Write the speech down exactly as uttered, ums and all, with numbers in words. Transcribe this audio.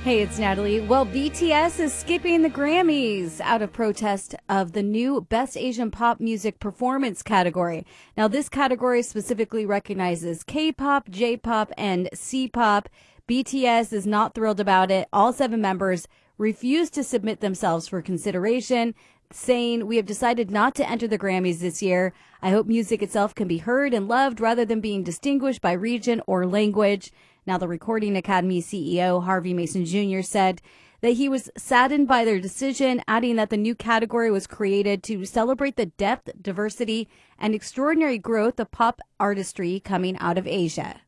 Hey, it's Natalie. Well, B T S is skipping the Grammys out of protest of the new Best Asian Pop Music Performance category. Now, this category specifically recognizes K-pop, J-pop, and C-pop. B T S is not thrilled about it. All seven members refused to submit themselves for consideration, saying, "We have decided not to enter the Grammys this year. I hope music itself can be heard and loved rather than being distinguished by region or language." Now, the Recording Academy C E O, Harvey Mason Junior, said that he was saddened by their decision, adding that the new category was created to celebrate the depth, diversity, and extraordinary growth of pop artistry coming out of Asia.